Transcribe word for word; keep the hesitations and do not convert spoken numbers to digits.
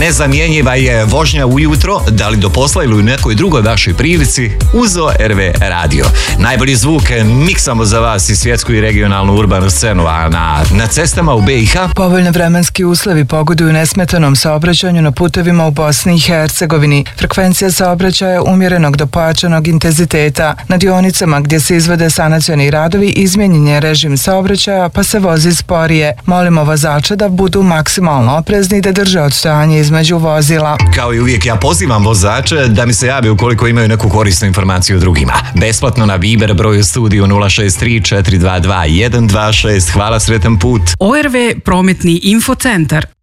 Nezamjenjiva je vožnja ujutro, da li do posla ili u nekoj drugoj vašoj prilici, uz O R V radio. Najbolji zvuk miksamo za vas i svjetsku i regionalnu urbanu scenu, a na, na cestama u B i H povoljni vremenski uslovi pogoduju nesmetanom saobraćanju na putevima u Bosni i Hercegovini. Frekvencija saobraćaja umjerenog do pojačanog intenziteta. Na dionicama gdje se izvode sanacioni radovi izmijenjen je režim saobraćaja pa se vozi sporije. Molimo vozača da budu maksimalno oprezni i da drže odstojanje između vozila. Kao i uvijek, ja pozivam vozače da mi se jave ukoliko imaju neku korisnu informaciju o drugima. Besplatno na Viber broju studiju nula šest tri četiri dva dva jedan dva šest. Hvala, sretan put. O R V Prometni infocentar.